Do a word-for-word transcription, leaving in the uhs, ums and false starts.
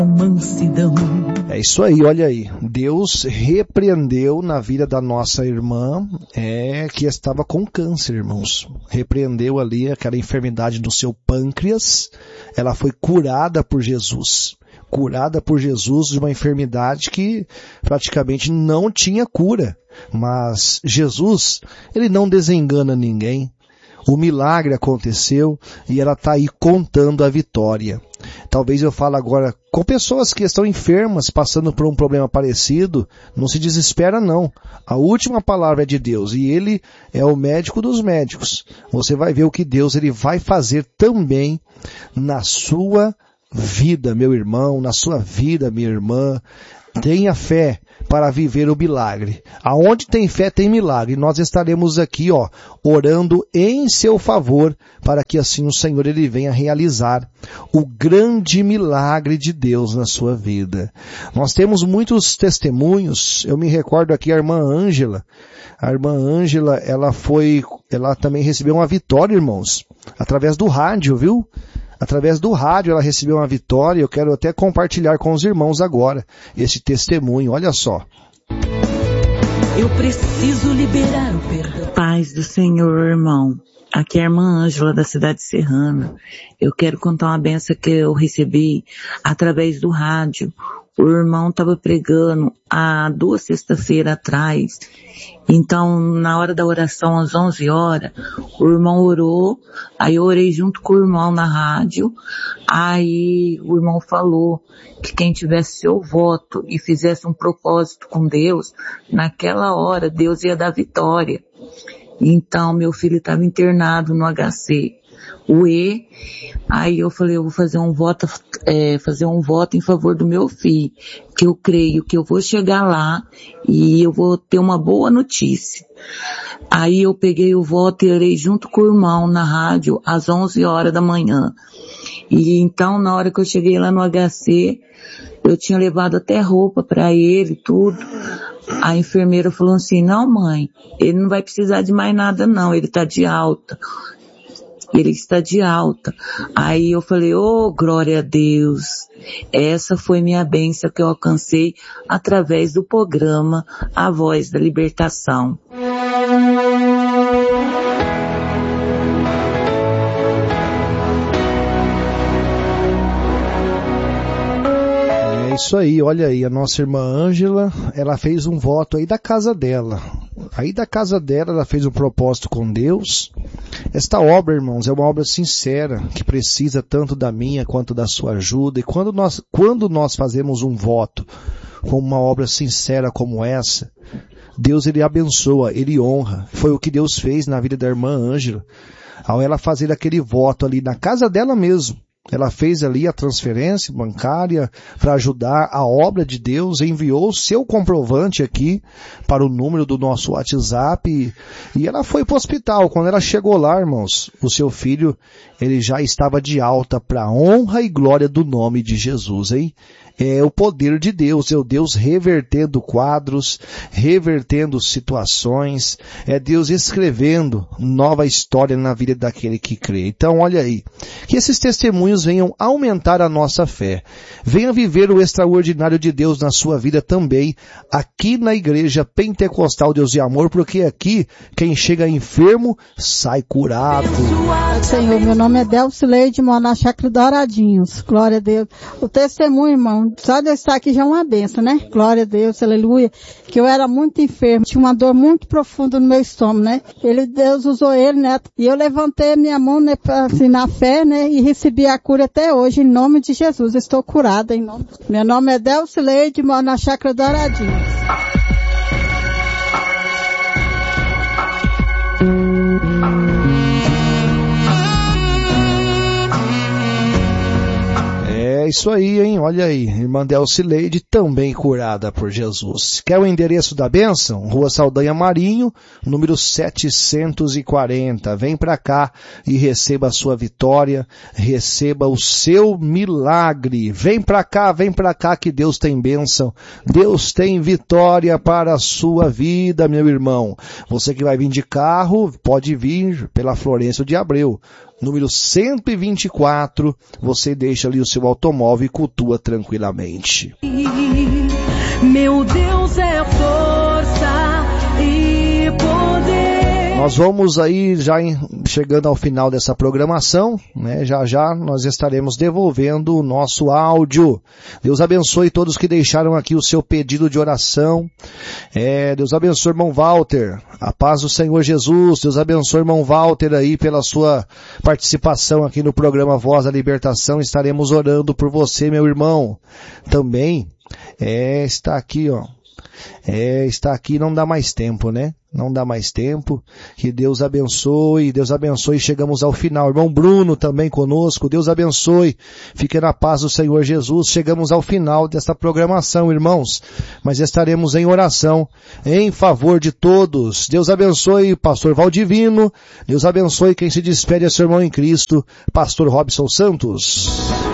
Mansidão. É isso aí, olha aí. Deus repreendeu na vida da nossa irmã é, que estava com câncer, irmãos. Repreendeu ali aquela enfermidade no seu pâncreas. Ela foi curada por Jesus. Curada por Jesus de uma enfermidade que praticamente não tinha cura. Mas Jesus, ele não desengana ninguém. O milagre aconteceu e ela está aí contando a vitória. Talvez eu fale agora com pessoas que estão enfermas, passando por um problema parecido, não se desespera não. A última palavra é de Deus e Ele é o médico dos médicos. Você vai ver o que Deus ele vai fazer também na sua vida, meu irmão, na sua vida, minha irmã. Tenha fé para viver o milagre. Aonde tem fé tem milagre. Nós estaremos aqui, ó, orando em seu favor para que assim o Senhor ele venha realizar o grande milagre de Deus na sua vida. Nós temos muitos testemunhos. Eu me recordo aqui a irmã Ângela. A irmã Ângela, ela foi, ela também recebeu uma vitória, irmãos, através do rádio, viu? Através do rádio ela recebeu uma vitória. Eu quero até compartilhar com os irmãos agora esse testemunho. Olha só. Eu preciso liberar o perdão. Paz do Senhor, irmão. Aqui é a irmã Ângela da cidade serrana. Eu quero contar uma benção que eu recebi através do rádio. O irmão estava pregando há duas sextas-feiras atrás. Então, na hora da oração, às onze horas, o irmão orou. Aí eu orei junto com o irmão na rádio. Aí o irmão falou que quem tivesse seu voto e fizesse um propósito com Deus, naquela hora Deus ia dar vitória. Então, meu filho estava internado no H C. O E, aí eu falei, eu vou fazer um voto, é, fazer um voto em favor do meu filho, que eu creio que eu vou chegar lá e eu vou ter uma boa notícia. Aí eu peguei o voto e orei junto com o irmão na rádio às onze horas da manhã. E então, na hora que eu cheguei lá no H C, eu tinha levado até roupa para ele, tudo. A enfermeira falou assim, não mãe, ele não vai precisar de mais nada não, ele tá de alta. Ele está de alta. Aí eu falei, oh, glória a Deus. Essa foi minha bênção que eu alcancei através do programa A Voz da Libertação. É isso aí, olha aí, a nossa irmã Ângela, ela fez um voto aí da casa dela. Aí da casa dela, ela fez um propósito com Deus. Esta obra, irmãos, é uma obra sincera, que precisa tanto da minha quanto da sua ajuda. E quando nós, quando nós fazemos um voto com uma obra sincera como essa, Deus ele abençoa, ele honra. Foi o que Deus fez na vida da irmã Ângela. Ao ela fazer aquele voto ali na casa dela mesmo, ela fez ali a transferência bancária para ajudar a obra de Deus, enviou o seu comprovante aqui para o número do nosso WhatsApp e, e ela foi para o hospital. Quando ela chegou lá, irmãos, o seu filho, ele já estava de alta para a honra e glória do nome de Jesus, hein? É o poder de Deus, é o Deus revertendo quadros, revertendo situações, é Deus escrevendo nova história na vida daquele que crê. Então, olha aí, que esses testemunhos venham aumentar a nossa fé. Venha viver o extraordinário de Deus na sua vida também, aqui na Igreja Pentecostal Deus e Amor, porque aqui, quem chega enfermo, sai curado. Senhor, meu nome é Delcileide, moro na Chácara Douradinhos. Glória a Deus. O testemunho, irmão, só de eu estar aqui já é uma benção, né? Glória a Deus, aleluia. Que eu era muito enfermo, tinha uma dor muito profunda no meu estômago, né? Ele, Deus usou ele, né? E eu levantei a minha mão, né, assim, na fé, né? E recebi a cura até hoje, em nome de Jesus. Estou curada, em nome. Meu nome é Delcileide, moro na Chácara Douradinhos. É isso aí, hein? Olha aí, irmã Delcileide também curada por Jesus. Quer o endereço da bênção? Rua Saldanha Marinho, número setecentos e quarenta. Vem pra cá e receba a sua vitória, receba o seu milagre. Vem pra cá, vem pra cá que Deus tem bênção. Deus tem vitória para a sua vida, meu irmão. Você que vai vir de carro, pode vir pela Florencio de Abreu. número cento e vinte e quatro, você deixa ali o seu automóvel e cultua tranquilamente. Meu Deus é força e poder. Nós vamos aí já em, chegando ao final dessa programação, né? Já já nós estaremos devolvendo o nosso áudio. Deus abençoe todos que deixaram aqui o seu pedido de oração. É, Deus abençoe, irmão Walter. A paz do Senhor Jesus. Deus abençoe, irmão Walter, aí pela sua participação aqui no programa Voz da Libertação. Estaremos orando por você, meu irmão. Também, é, está aqui, ó. É, está aqui, não dá mais tempo, né? Não dá mais tempo. Que Deus abençoe, Deus abençoe. Chegamos ao final. Irmão Bruno também conosco. Deus abençoe. Fique na paz do Senhor Jesus. Chegamos ao final desta programação, irmãos. Mas estaremos em oração em favor de todos. Deus abençoe, pastor Valdivino. Deus abençoe quem se despede, é seu irmão em Cristo, pastor Robson Santos.